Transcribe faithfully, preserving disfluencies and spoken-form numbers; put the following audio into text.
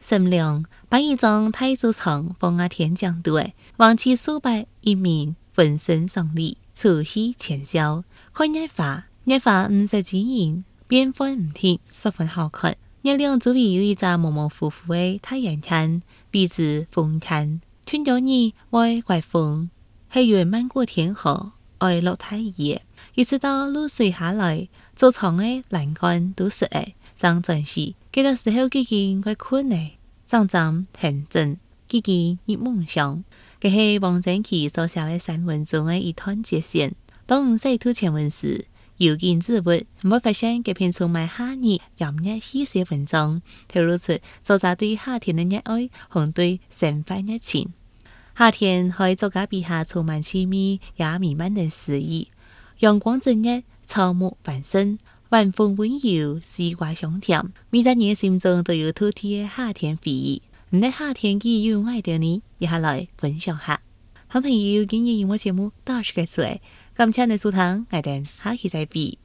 沈良把一张太祖床放在天将对，王其数百一面浑身爽利，出气前销。看日花，日花唔使剪影，变幻唔停，十分好看。日亮周围有一只模模糊糊的太阳潭，彼此风潭。春到日外怪风，黑云漫过天河，爱落太阳。一直到露水下来，做床的栏杆都湿的。上阵时，几个时候几件怪困的，上阵天真，几件热梦想。这是王正奇所写的散文中的一段节选。当唔使读前文时，有见自物，我发现这篇充满夏日炎热气息文章，透露出作者对夏天的热爱和对生活热情。夏天在作家笔下充满凄迷也弥漫的诗意。阳光正热，草木繁盛，晚风温柔，西瓜香甜。每个人心中都有土地的夏天回忆。你在夏天记有爱的你，一下来分享下。好朋友，今日音乐节目到此结束，感谢你收听，我哋下期再会。